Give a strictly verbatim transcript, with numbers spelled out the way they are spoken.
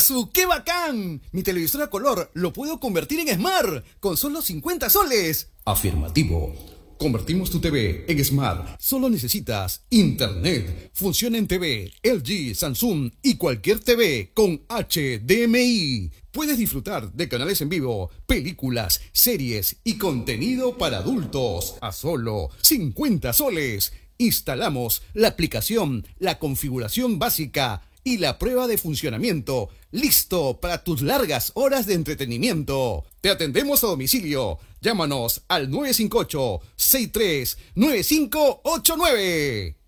¡Su qué bacán! Mi televisor a color lo puedo convertir en Smart con solo cincuenta soles. Afirmativo. Convertimos tu T V en Smart. Solo necesitas internet. Funciona en T V, L G, Samsung y cualquier T V con H D M I. Puedes disfrutar de canales en vivo, películas, series y contenido para adultos a solo cincuenta soles. Instalamos la aplicación, la configuración básica y la prueba de funcionamiento. Listo para tus largas horas de entretenimiento. Te atendemos a domicilio. Llámanos al nueve cinco ocho, seis tres nueve cinco ocho nueve.